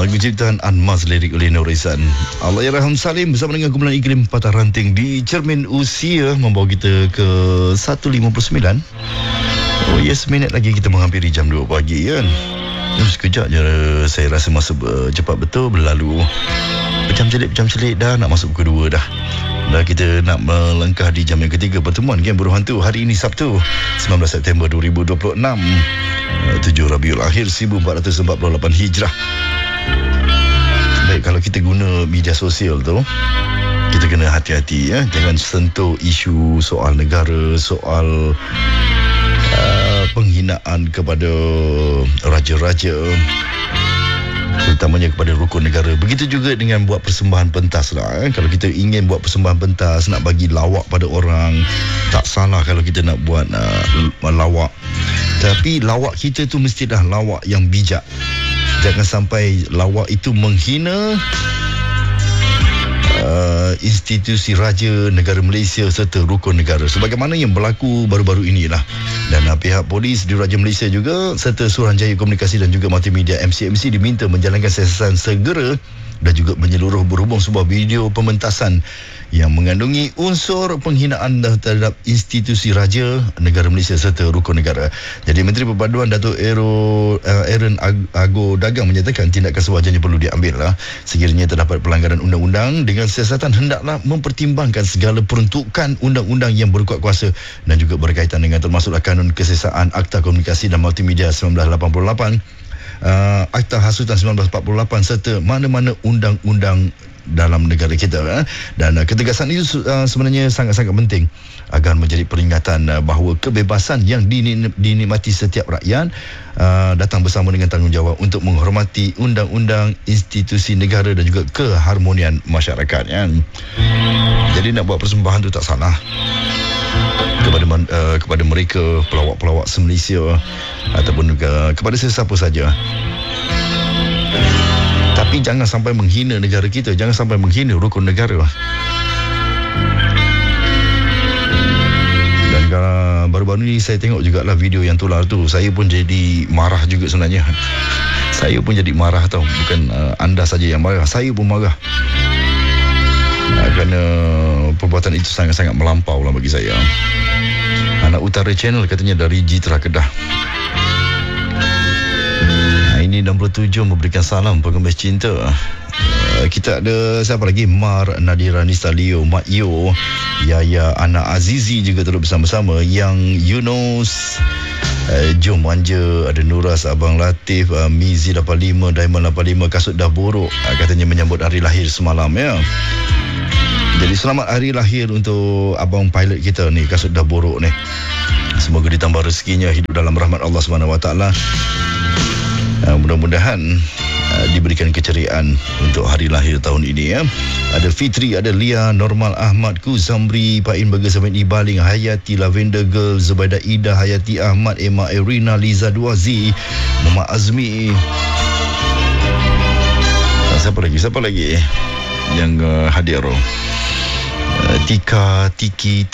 Lagu ciptaan Anmas, lirik oleh Nurisan. Allahyarham Salim bersama dengan kumpulan Iklim Patah Ranting di Cermin Usia membawa kita ke 1.59. Oh ya, seminit lagi kita menghampiri jam 2 pagi kan. Sekejap je saya rasa masa cepat betul berlalu. Berjam-celik dah nak masuk kedua dah. Dan kita nak melangkah di jam yang ketiga pertemuan Game Buruh Hantu. Hari ini Sabtu 19 September 2026, 7 Rabiul Akhir 1448 Hijrah. Baik, kalau kita guna media sosial tu, kita kena hati-hati ya. Jangan sentuh isu soal negara, soal penghinaan kepada raja-raja, terutamanya kepada rukun negara. Begitu juga dengan buat persembahan pentas lah. Kalau kita ingin buat persembahan pentas, nak bagi lawak pada orang, tak salah kalau kita nak buat lawak. Tapi lawak kita tu mestilah lawak yang bijak. Jangan sampai lawak itu menghina institusi raja negara Malaysia serta rukun negara, sebagaimana yang berlaku baru-baru inilah. Dan pihak polis di Raja Malaysia juga serta Suruhanjaya Komunikasi dan juga Multimedia MCMC diminta menjalankan siasatan segera dan juga menyeluruh berhubung sebuah video pementasan yang mengandungi unsur penghinaan terhadap institusi raja negara Malaysia serta rukun negara. Jadi Menteri Perpaduan Datuk Aaron Ago Dagang menyatakan tindakan sewajarnya perlu diambil lah. Sekiranya terdapat pelanggaran undang-undang, dengan siasatan hendaklah mempertimbangkan segala peruntukan undang-undang yang berkuat kuasa dan juga berkaitan dengan termasuklah Kanun Kesesaan, Akta Komunikasi dan Multimedia 1988, Akta Hasutan 1948 serta mana-mana undang-undang dalam negara kita. Dan ketegasan itu sebenarnya sangat-sangat penting agar menjadi peringatan bahawa kebebasan yang dinikmati setiap rakyat datang bersama dengan tanggungjawab untuk menghormati undang-undang, institusi negara dan juga keharmonian masyarakat ya. Jadi nak buat persembahan tu tak salah kepada mereka, pelawak-pelawak se-Malaysia ataupun juga kepada sesiapa saja. Tapi jangan sampai menghina negara kita, jangan sampai menghina rukun negara. Dan baru-baru ni saya tengok jugalah video yang tular tu. Saya pun jadi marah juga sebenarnya. Saya pun jadi marah tau. Bukan anda saja yang marah, saya pun marah. Kerana perbuatan itu sangat-sangat melampau lah bagi saya. Anak Utara Channel katanya dari Jitra Kedah. Ini 67 memberikan salam pengemis cinta. Kita ada siapa lagi? Mar, Nadira Nistalio, Mak Yo, Yaya, Anak Azizi juga turut bersama-sama. Yang Yunus, Jom Manja, ada Nuras, Abang Latif, Mizi 85, Diamond 85, Kasut dah borok, katanya menyambut hari lahir semalam ya. Jadi selamat hari lahir untuk abang pilot kita ni, Kasut dah borok ni. Semoga ditambah rezekinya, hidup dalam rahmat Allah SWT. Mudah-mudahan diberikan keceriaan untuk hari lahir tahun ini ya. Ada Fitri, ada Lia, Normal Ahmad, Ku Zamri, Pain Burger Samit Ibaling, Hayati, Lavender Girl, Zubaida Ida, Hayati Ahmad, Emma Erina, Liza Duazi, Mama Azmi. Siapa lagi yang hadir? Tika, Tiki,